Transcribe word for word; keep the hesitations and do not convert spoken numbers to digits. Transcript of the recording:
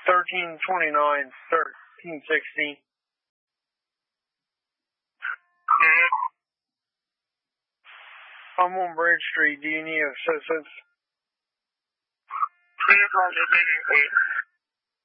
thirteen twenty-nine, thirteen sixty. Mm-hmm. I'm on Bridge Street. Do you need assistance? Please call me, baby.